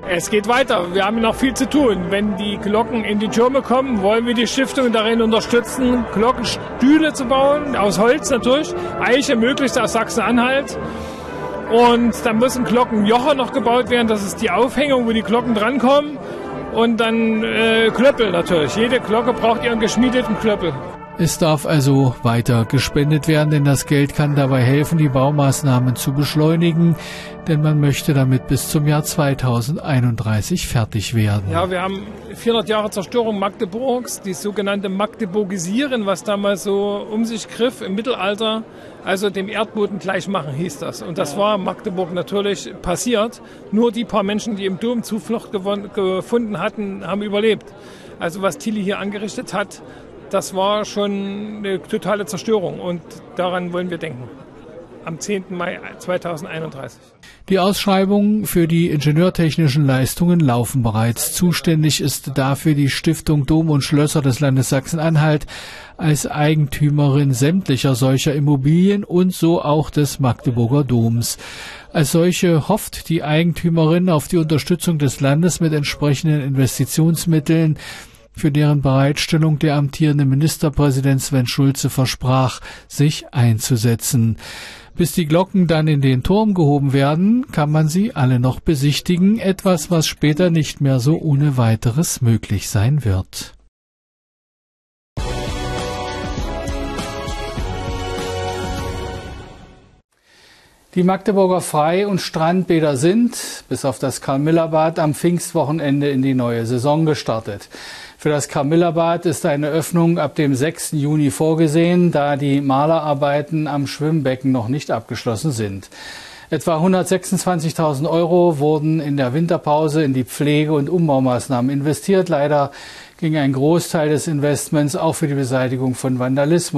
Es geht weiter. Wir haben noch viel zu tun. Wenn die Glocken in die Türme kommen, wollen wir die Stiftung darin unterstützen, Glockenstühle zu bauen, aus Holz natürlich, Eiche möglichst aus Sachsen-Anhalt. Und dann müssen Glockenjoche noch gebaut werden, das ist die Aufhängung, wo die Glocken drankommen. Und dann Klöppel natürlich. Jede Glocke braucht ihren geschmiedeten Klöppel. Es darf also weiter gespendet werden, denn das Geld kann dabei helfen, die Baumaßnahmen zu beschleunigen, denn man möchte damit bis zum Jahr 2031 fertig werden. Ja, wir haben 400 Jahre Zerstörung Magdeburgs, die sogenannte Magdeburgisieren, was damals so um sich griff im Mittelalter, also dem Erdboden gleich machen hieß das. Und das war Magdeburg natürlich passiert. Nur die paar Menschen, die im Dom Zuflucht gefunden hatten, haben überlebt. Also was Tilly hier angerichtet hat, das war schon eine totale Zerstörung und daran wollen wir denken. Am 10. Mai 2031. Die Ausschreibungen für die ingenieurtechnischen Leistungen laufen bereits. Zuständig ist dafür die Stiftung Dom und Schlösser des Landes Sachsen-Anhalt als Eigentümerin sämtlicher solcher Immobilien und so auch des Magdeburger Doms. Als solche hofft die Eigentümerin auf die Unterstützung des Landes mit entsprechenden Investitionsmitteln, für deren Bereitstellung der amtierende Ministerpräsident Sven Schulze versprach, sich einzusetzen. Bis die Glocken dann in den Turm gehoben werden, kann man sie alle noch besichtigen, etwas, was später nicht mehr so ohne weiteres möglich sein wird. Die Magdeburger Frei- und Strandbäder sind, bis auf das Karl-Miller-Bad, am Pfingstwochenende in die neue Saison gestartet. Für das Karl-Miller-Bad ist eine Öffnung ab dem 6. Juni vorgesehen, da die Malerarbeiten am Schwimmbecken noch nicht abgeschlossen sind. Etwa 126.000 € wurden in der Winterpause in die Pflege- und Umbaumaßnahmen investiert. Leider ging ein Großteil des Investments auch für die Beseitigung von Vandalismus